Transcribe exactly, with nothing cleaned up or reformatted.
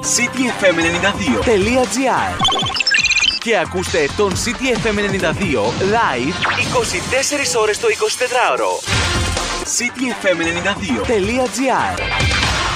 σι τι εφ εμ ενενήντα δύο τελεία τζι άρ και ακούστε τον σι τι εφ εμ ενενήντα δύο live είκοσι τέσσερις ώρες το εικοσιτετράωρο. σι τι εφ εμ ενενήντα δύο τελεία τζι άρ